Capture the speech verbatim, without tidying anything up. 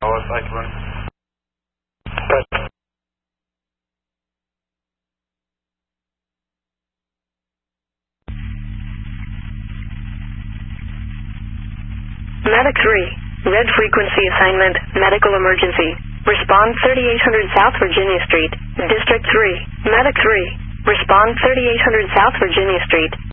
Alice Eichmann. Medic three, red frequency assignment, medical emergency. Respond thirty-eight hundred South Virginia Street, District three. Medic three, respond thirty-eight hundred South Virginia Street,